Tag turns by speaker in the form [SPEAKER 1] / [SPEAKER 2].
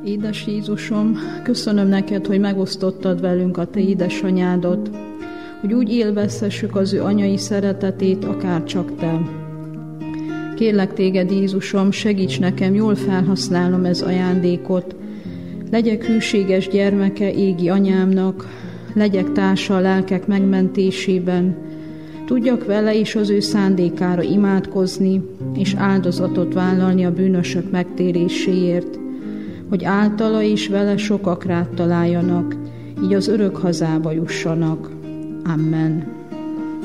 [SPEAKER 1] Édes Jézusom, köszönöm neked, hogy megosztottad velünk a te édesanyádat, hogy úgy élvezhessük az ő anyai szeretetét, akárcsak te. Kérlek téged, Jézusom, segíts nekem jól felhasználnom ez ajándékot. Legyek hűséges gyermeke égi anyámnak, legyek társa a lelkek megmentésében, tudjak vele és az ő szándékára imádkozni, és áldozatot vállalni a bűnösök megtéréséért, hogy általa és vele sokak rád találjanak, így az örök hazába jussanak. Amen.